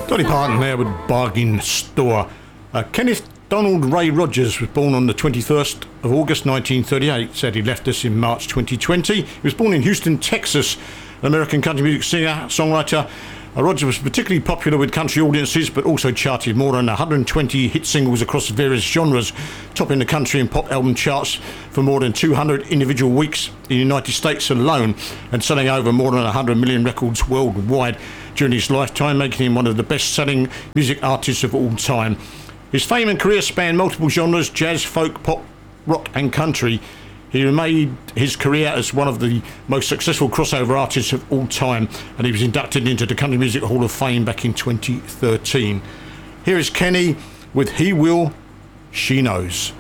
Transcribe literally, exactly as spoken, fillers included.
Dolly Parton there with Bargain Store. Uh, Kenneth Donald Ray Rogers was born on the twenty-first of August nineteen thirty-eight. Said he left us in March twenty twenty. He was born in Houston, Texas. An American country music singer, songwriter. Uh, Rogers was particularly popular with country audiences, but also charted more than one hundred twenty hit singles across various genres, topping the country and pop album charts for more than two hundred individual weeks in the United States alone, and selling over more than one hundred million records worldwide during his lifetime, making him one of the best-selling music artists of all time. His fame and career spanned multiple genres: jazz, folk, pop, rock and country. He made his career as one of the most successful crossover artists of all time, and he was inducted into the Country Music Hall of Fame back in twenty thirteen. Here is Kenny with He Will, She Knows.